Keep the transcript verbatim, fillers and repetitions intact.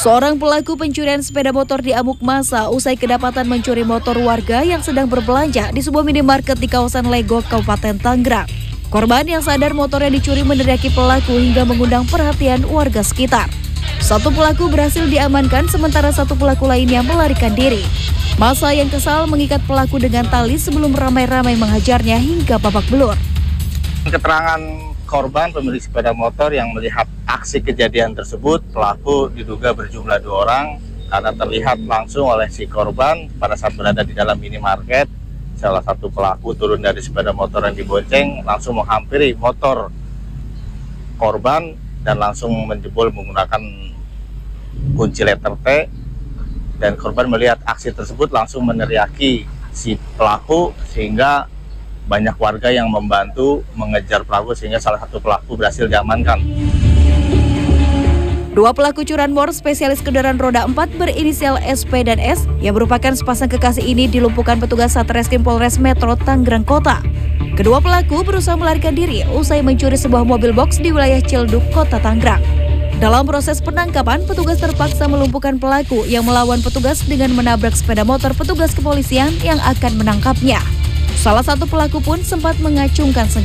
Seorang pelaku pencurian sepeda motor diamuk massa usai kedapatan mencuri motor warga yang sedang berbelanja di sebuah minimarket di kawasan Legok, Kabupaten Tangerang. Korban yang sadar motornya dicuri meneriaki pelaku hingga mengundang perhatian warga sekitar. Satu pelaku berhasil diamankan sementara satu pelaku lainnya melarikan diri. Massa yang kesal mengikat pelaku dengan tali sebelum ramai-ramai menghajarnya hingga babak belur. Keterangan korban pemilik sepeda motor yang melihat aksi kejadian tersebut, pelaku diduga berjumlah dua orang karena terlihat langsung oleh si korban pada saat berada di dalam minimarket. Salah satu pelaku turun dari sepeda motor yang dibonceng, langsung menghampiri motor korban dan langsung menjebol menggunakan kunci letter T, dan korban melihat aksi tersebut langsung meneriaki si pelaku sehingga banyak warga yang membantu mengejar pelaku sehingga salah satu pelaku berhasil diamankan. Dua pelaku curanmor spesialis kendaraan roda empat berinisial S P dan S yang merupakan sepasang kekasih ini dilumpuhkan petugas Satreskrim Polres Metro Tangerang Kota. Kedua pelaku berusaha melarikan diri usai mencuri sebuah mobil box di wilayah Cilduk, Kota Tangerang. Dalam proses penangkapan, petugas terpaksa melumpuhkan pelaku yang melawan petugas dengan menabrak sepeda motor petugas kepolisian yang akan menangkapnya. Salah satu pelaku pun sempat mengacungkan senjata.